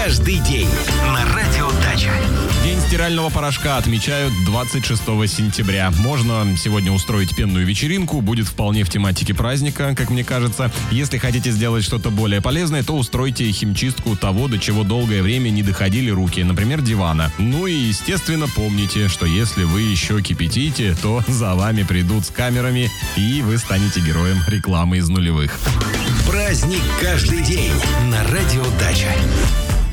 каждый день» на Радио Дача. День стирального порошка отмечают 26 сентября. Можно сегодня устроить пенную вечеринку, будет вполне в тематике праздника, как мне кажется. Если хотите сделать что-то более полезное, то устройте химчистку того, до чего долгое время не доходили руки, например, дивана. Ну и, естественно, помните, что если вы еще кипятите, то за вами придут с камерами, и вы станете героем рекламы из нулевых. Праздник каждый день на Радио Дача.